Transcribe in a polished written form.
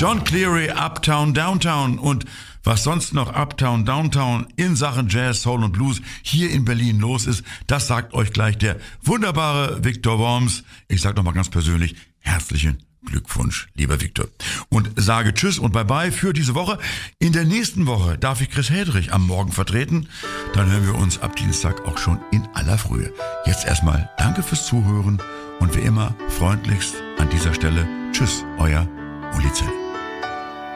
John Cleary, Uptown, Downtown und was sonst noch Uptown, Downtown in Sachen Jazz, Soul und Blues hier in Berlin los ist, das sagt euch gleich der wunderbare Viktor Worms. Ich sage nochmal ganz persönlich herzlichen Glückwunsch, lieber Viktor. Und sage Tschüss und Bye-bye für diese Woche. In der nächsten Woche darf ich Chris Hedrich am Morgen vertreten. Dann hören wir uns ab Dienstag auch schon in aller Frühe. Jetzt erstmal danke fürs Zuhören und wie immer freundlichst an dieser Stelle Tschüss, euer Uli Zell.